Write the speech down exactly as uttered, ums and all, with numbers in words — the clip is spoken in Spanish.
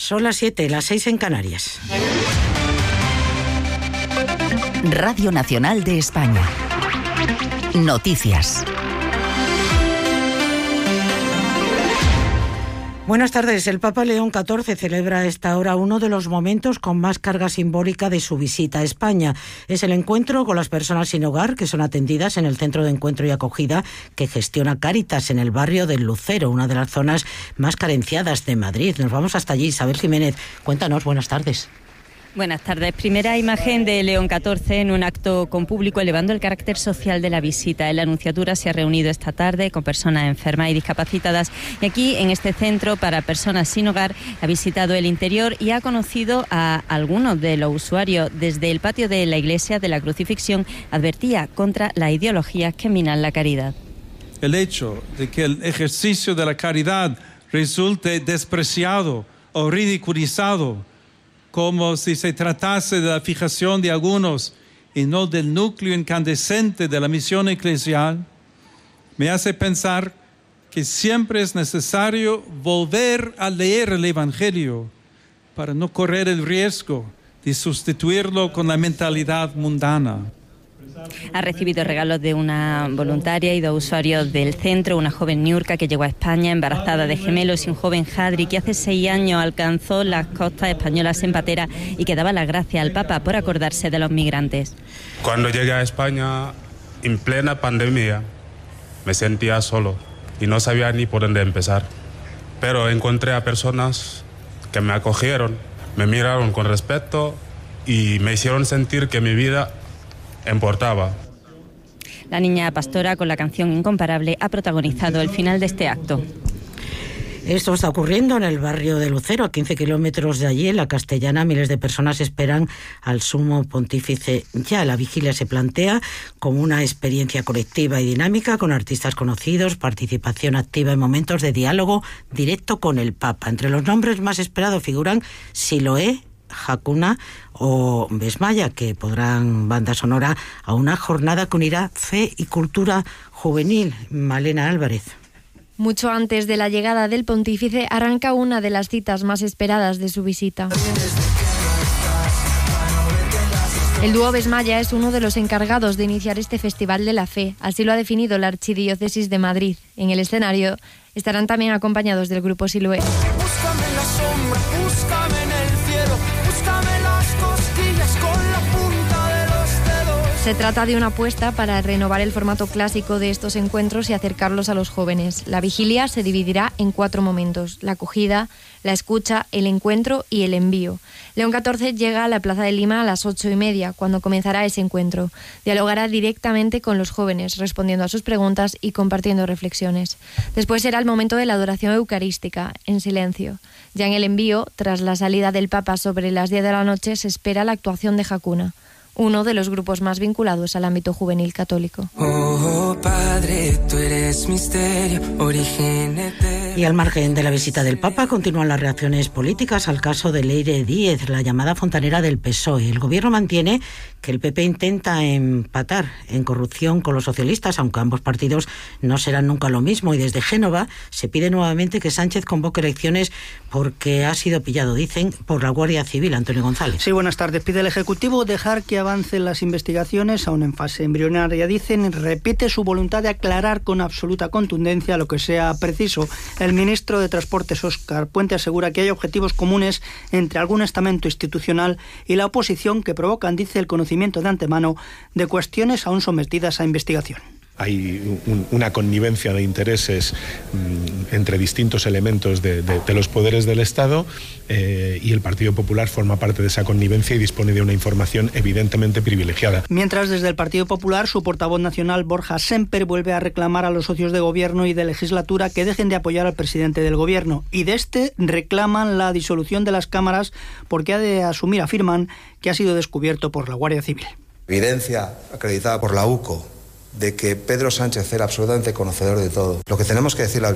Son las siete, las seis en Canarias. Radio Nacional de España. Noticias. Buenas tardes. El Papa León catorce celebra a esta hora uno de los momentos con más carga simbólica de su visita a España. Es el encuentro con las personas sin hogar que son atendidas en el Centro de Encuentro y Acogida que gestiona Cáritas en el barrio del Lucero, una de las zonas más carenciadas de Madrid. Nos vamos hasta allí. Isabel Jiménez, cuéntanos. Buenas tardes. Buenas tardes. Primera imagen de León catorce en un acto con público elevando el carácter social de la visita. En la Anunciatura se ha reunido esta tarde con personas enfermas y discapacitadas y aquí en este centro para personas sin hogar ha visitado el interior y ha conocido a algunos de los usuarios. Desde el patio de la Iglesia de la Crucifixión advertía contra las ideologías que minan la caridad. El hecho de que el ejercicio de la caridad resulte despreciado o ridiculizado como si se tratase de la fijación de algunos y no del núcleo incandescente de la misión eclesial, me hace pensar que siempre es necesario volver a leer el Evangelio para no correr el riesgo de sustituirlo con la mentalidad mundana. Ha recibido regalos de una voluntaria y dos usuarios del centro, una joven Niurka que llegó a España embarazada de gemelos y un joven Jadri que hace seis años alcanzó las costas españolas en patera y que daba las gracias al Papa por acordarse de los migrantes. Cuando llegué a España en plena pandemia me sentía solo y no sabía ni por dónde empezar, pero encontré a personas que me acogieron, me miraron con respeto y me hicieron sentir que mi vida importaba. La niña pastora con la canción Incomparable ha protagonizado el final de este acto. Esto está ocurriendo en el barrio de Lucero, a quince kilómetros de allí, en la Castellana. Miles de personas esperan al Sumo Pontífice ya. La vigilia se plantea como una experiencia colectiva y dinámica, con artistas conocidos, participación activa en momentos de diálogo directo con el Papa. Entre los nombres más esperados figuran Siloé, Hakuna o Besmaya, que podrán banda sonora a una jornada que unirá fe y cultura juvenil. Malena Álvarez. Mucho antes de la llegada del pontífice arranca una de las citas más esperadas de su visita. El dúo Besmaya es uno de los encargados de iniciar este Festival de la Fe, así lo ha definido la Archidiócesis de Madrid. En el escenario estarán también acompañados del grupo Siloé. Búscame en la sombra, búscame en el cielo, búscame las costillas con la punta de los dedos. Se trata de una apuesta para renovar el formato clásico de estos encuentros y acercarlos a los jóvenes. La vigilia se dividirá en cuatro momentos: la acogida, la escucha, el encuentro y el envío. León catorce llega a la Plaza de Lima a las ocho y media, cuando comenzará ese encuentro. Dialogará directamente con los jóvenes, respondiendo a sus preguntas y compartiendo reflexiones. Después será el momento de la adoración eucarística, en silencio. Ya en el envío, tras la salida del Papa sobre las diez de la noche, se espera la actuación de Hakuna, uno de los grupos más vinculados al ámbito juvenil católico. Oh, Padre, tú eres misterio, origen eterno. Y al margen de la visita del Papa, continúan las reacciones políticas al caso de Leire Díez, la llamada fontanera del P S O E. El gobierno mantiene que el P P intenta empatar en corrupción con los socialistas, aunque ambos partidos no serán nunca lo mismo. Y desde Génova se pide nuevamente que Sánchez convoque elecciones porque ha sido pillado, dicen, por la Guardia Civil. Antonio González. Sí, buenas tardes. Pide el Ejecutivo dejar que avancen las investigaciones, aún en fase embrionaria, dicen, repite su voluntad de aclarar con absoluta contundencia lo que sea preciso. El ministro de Transportes, Óscar Puente, asegura que hay objetivos comunes entre algún estamento institucional y la oposición que provocan, dice, el conocimiento de antemano de cuestiones aún sometidas a investigación. Hay un, una connivencia de intereses mmm, entre distintos elementos de, de, de los poderes del Estado eh, y el Partido Popular forma parte de esa connivencia y dispone de una información evidentemente privilegiada. Mientras, desde el Partido Popular, su portavoz nacional, Borja Semper, vuelve a reclamar a los socios de gobierno y de legislatura que dejen de apoyar al presidente del gobierno. Y de este reclaman la disolución de las cámaras porque ha de asumir, afirman, que ha sido descubierto por la Guardia Civil. Evidencia acreditada por la U C O de que Pedro Sánchez era absolutamente conocedor de todo. Lo que tenemos que decir